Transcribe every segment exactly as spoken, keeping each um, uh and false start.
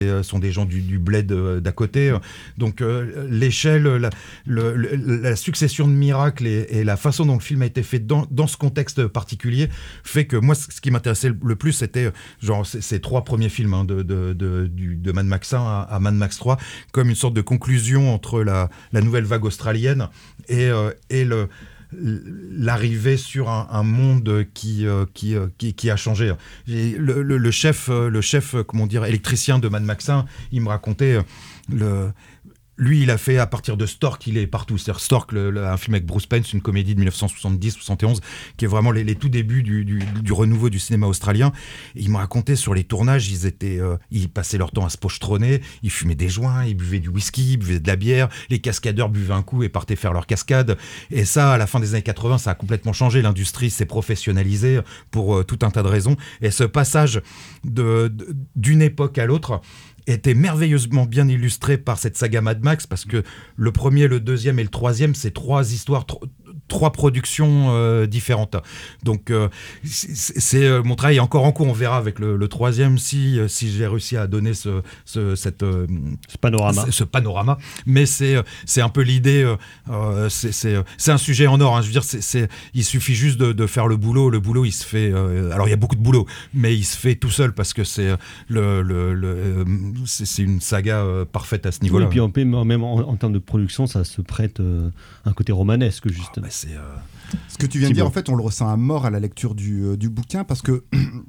euh, sont des gens du, du bled euh, d'à côté. Donc euh, l'échelle, la, le, le, la succession de miracles et, et la façon dont le film a été fait dans, dans ce contexte particulier fait que moi, ce qui m'intéressait le plus, c'était genre ces, ces trois premiers films hein, de, de, de, du, de Mad Max un à, à Mad Max trois, comme une sorte de conclusion entre la, la nouvelle vague australienne et, euh, et le l'arrivée sur un, un monde qui, euh, qui, euh, qui, qui a changé. Le, le, le chef, le chef comment dire, électricien de Mad Max un, il me racontait le... Lui, il a fait à partir de Stork, il est partout. C'est-à-dire Stork, le, le, un film avec Bruce Spence, une comédie de dix-neuf cent soixante-dix soixante et onze, qui est vraiment les, les tout débuts du, du, du renouveau du cinéma australien. Et il me racontait sur les tournages, ils étaient, euh, ils passaient leur temps à se pochetronner, ils fumaient des joints, ils buvaient du whisky, ils buvaient de la bière, les cascadeurs buvaient un coup et partaient faire leur cascade. Et ça, à la fin des années quatre-vingts, ça a complètement changé. L'industrie s'est professionnalisée pour euh, tout un tas de raisons. Et ce passage de, de, d'une époque à l'autre était merveilleusement bien illustré par cette saga Mad Max, parce que le premier, le deuxième et le troisième, c'est trois histoires, tro- trois productions euh, différentes. Donc euh, c'est, c'est euh, mon travail est encore en cours, on verra avec le, le troisième si, euh, si j'ai réussi à donner ce, ce, cette, euh, ce panorama. Ce, ce panorama. Mais c'est, c'est un peu l'idée, euh, c'est, c'est, c'est un sujet en or, hein. Je veux dire, c'est, c'est, il suffit juste de, de faire le boulot. Le boulot, il se fait... Euh, alors, il y a beaucoup de boulot, mais il se fait tout seul parce que c'est, le, le, le, c'est, c'est une saga euh, parfaite à ce niveau-là. Oui, et puis en, même en, en termes de production, ça se prête euh, un côté romanesque, justement. Oh, bah c'est, euh... Ce que tu viens de dire, en fait, on le ressent à mort à la lecture du, euh, du bouquin, parce que...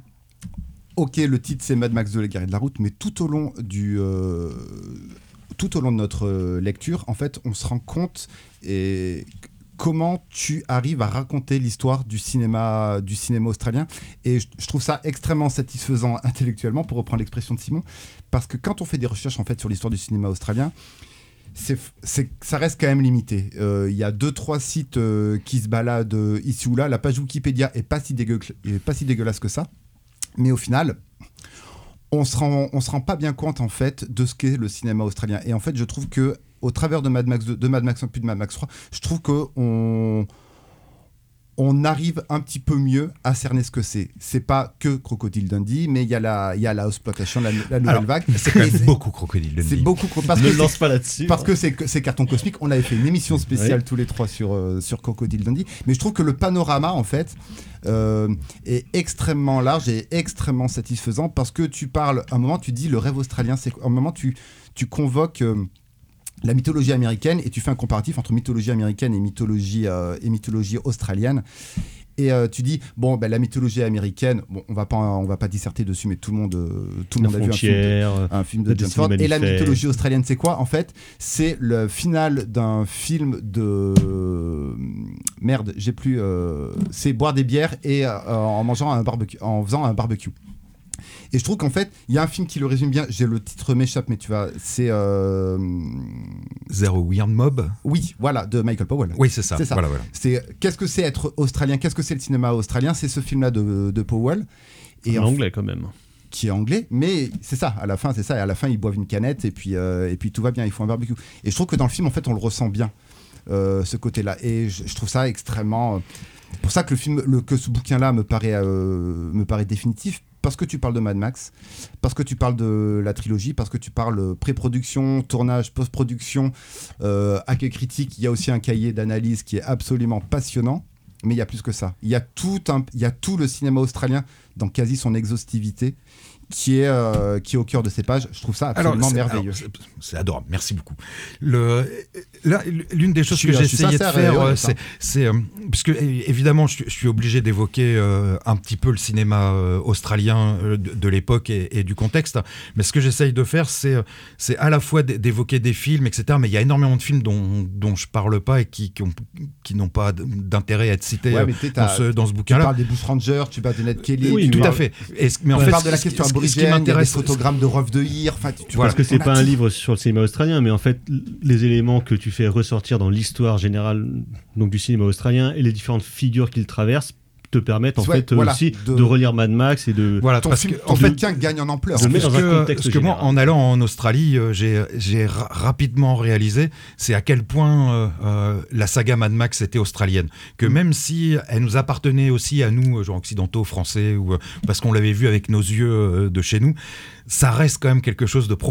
Ok, le titre c'est Mad Max deux, les guerriers de la route, mais tout au long du... Euh... tout au long de notre lecture, en fait, on se rend compte et comment tu arrives à raconter l'histoire du cinéma, du cinéma australien. Et je, je trouve ça extrêmement satisfaisant intellectuellement, pour reprendre l'expression de Simon, parce que quand on fait des recherches en fait sur l'histoire du cinéma australien, c'est, c'est, ça reste quand même limité. Il euh, y a deux, trois sites euh, qui se baladent euh, ici ou là. La page Wikipédia est pas si, dégueu, est pas si dégueulasse que ça, mais au final... on se rend, on se rend pas bien compte en fait de ce qu'est le cinéma australien. Et en fait, je trouve que au travers de Mad Max deux, de Mad Max un puis de Mad Max trois, je trouve que on on arrive un petit peu mieux à cerner ce que c'est. C'est pas que Crocodile Dundee, mais il y a la il y a la exploitation, la, la nouvelle Alors, vague. C'est quand même c'est, beaucoup Crocodile Dundee. C'est beaucoup parce ne que lance pas là-dessus. Parce que c'est c'est carton cosmique. On avait fait une émission spéciale oui. tous les trois sur euh, sur Crocodile Dundee. Mais je trouve que le panorama en fait. Euh, est extrêmement large et extrêmement satisfaisant, parce que tu parles, à un moment tu dis le rêve australien, c'est à un moment tu, tu convoques euh, la mythologie américaine et tu fais un comparatif entre mythologie américaine et mythologie, euh, et mythologie australienne. Et euh, tu dis bon ben la mythologie américaine, bon on va pas on va pas disserter dessus, mais tout le monde euh, tout le monde a vu un film de, un film de John Ford. Et la mythologie australienne, c'est quoi en fait? C'est le final d'un film de merde, j'ai plus euh... c'est boire des bières et euh, en mangeant un barbecue, en faisant un barbecue. Et je trouve qu'en fait, il y a un film qui le résume bien. J'ai le titre m'échappe, mais tu vois, c'est euh... Zero Weird Mob. Oui, voilà, de Michael Powell. Oui, c'est ça. C'est ça. Voilà, voilà. C'est qu'est-ce que c'est être australien? Qu'est-ce que c'est le cinéma australien? C'est ce film-là de, de Powell. Et en anglais quand même. Qui est anglais, mais c'est ça. À la fin, c'est ça. Et à la fin, ils boivent une canette et puis euh, et puis tout va bien. Ils font un barbecue. Et je trouve que dans le film, en fait, on le ressent bien, euh, ce côté-là. Et je, je trouve ça extrêmement. Euh, pour ça que le film, le, que ce bouquin-là me paraît euh, me paraît définitif. Parce que tu parles de Mad Max, parce que tu parles de la trilogie, parce que tu parles pré-production, tournage, post-production, euh, accueil critique. Il y a aussi un cahier d'analyse qui est absolument passionnant, mais il y a plus que ça. Il y a tout, un, il y a tout le cinéma australien dans quasi son exhaustivité qui est, euh, qui est au cœur de ces pages. Je trouve ça absolument alors, merveilleux. Alors, c'est, c'est adorable, merci beaucoup. Le, là, l'une des choses je que j'ai essayé de faire, euh, c'est, c'est euh, parce que évidemment, je, je suis obligé d'évoquer euh, un petit peu le cinéma euh, australien euh, de, de l'époque et, et du contexte, mais ce que j'essaye de faire, c'est, c'est à la fois d'évoquer des films, et cetera, mais il y a énormément de films dont, dont je parle pas et qui, qui, ont, qui n'ont pas d'intérêt à être cités ouais, euh, dans, ce, dans ce bouquin-là. Tu parles des Bushrangers, tu parles de Ned Kelly. Oui, tout parles... à fait. Et, mais en tu fait, parles de la question aborigène, ce qui m'intéresse, des photogrammes de Rolf de Heer. Enfin, tu, tu voilà. Parce que c'est pas un livre sur le cinéma australien, mais en fait, les éléments que tu fais ressortir dans l'histoire générale donc du cinéma australien et les différentes figures qu'il traverse te permettent en Ouais, fait voilà, aussi de- de... relire Mad Max et de... Voilà, Ton, parce film, que, ton en fait, bouquin gagne en ampleur. de en fait. mettre ce dans un que, contexte ce que moi, général. en allant en Australie, euh, j'ai, j'ai ra- rapidement réalisé, c'est à quel point euh, euh, la saga Mad Max était australienne. Que Mm. même si elle nous appartenait aussi à nous, euh, genre occidentaux, français, ou euh, parce qu'on l'avait vu avec nos yeux euh, de chez nous, ça reste quand même quelque chose de